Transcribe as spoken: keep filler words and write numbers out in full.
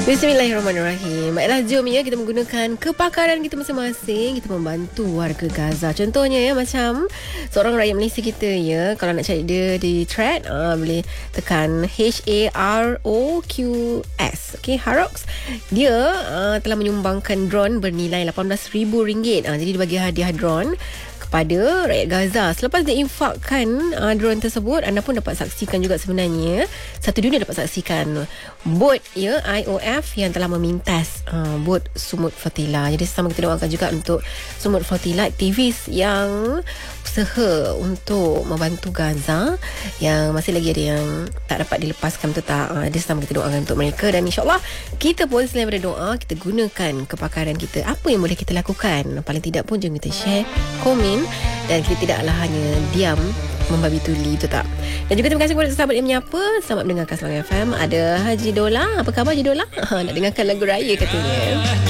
Bismillahirrahmanirrahim. Baiklah, jom ya kita menggunakan kepakaran kita masing-masing. Kita membantu warga Gaza. Contohnya ya, macam seorang rakyat Malaysia kita ya, kalau nak cari dia di thread, uh, boleh tekan H A R O Q S. Okay, Harox. Dia uh, telah menyumbangkan drone bernilai lapan belas ribu ringgit. Uh, jadi dia bagi hadiah drone kepada rakyat Gaza. Selepas dia infakkan uh, drone tersebut, anda pun dapat saksikan juga sebenarnya, satu dunia dapat saksikan bot ya I O F yang telah memintas uh, bot Sumut Fatila. Jadi sama kita doakan juga untuk Sumut Fatila, aktivis yang usaha untuk membantu Gaza, yang masih lagi ada yang tak dapat dilepaskan, betul tak? Uh, jadi sama kita doakan untuk mereka, dan insyaAllah kita pun selain daripada doa, kita gunakan kepakaran kita. Apa yang boleh kita lakukan? Paling tidak pun jom kita share, komen, dan kita tidaklah hanya diam membabi tuli, betul tak? Dan juga terima kasih kepada sahabat yang menyapa. Selamat mendengarkan Selang F M. Ada Haji Dola. Apa khabar Haji Dola? Ha, nak dengarkan lagu raya katanya.